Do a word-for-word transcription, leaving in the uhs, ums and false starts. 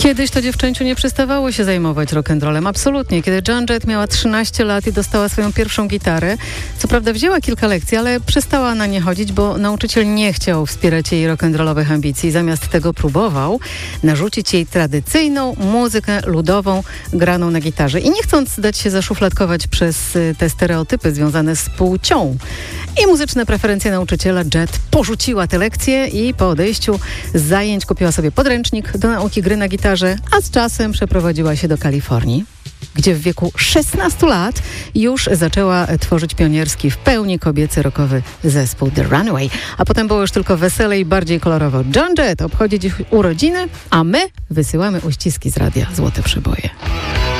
Kiedyś to dziewczęciu nie przestawało się zajmować rock'n'rollem. Absolutnie. Kiedy Joan Jett miała trzynaście lat i dostała swoją pierwszą gitarę, co prawda wzięła kilka lekcji, ale przestała na nie chodzić, bo nauczyciel nie chciał wspierać jej rock'n'rollowych ambicji. Zamiast tego próbował narzucić jej tradycyjną muzykę ludową graną na gitarze. I nie chcąc dać się zaszufladkować przez te stereotypy związane z płcią i muzyczne preferencje nauczyciela, Jett porzuciła te lekcje i po odejściu z zajęć kupiła sobie podręcznik do nauki gry na gitarze, a z czasem przeprowadziła się do Kalifornii, gdzie w wieku szesnastu lat już zaczęła tworzyć pionierski, w pełni kobiecy rockowy zespół The Runaway. A potem było już tylko weselej i bardziej kolorowo. Joan Jett obchodzi dziś urodziny, a my wysyłamy uściski z radia Złote Przeboje.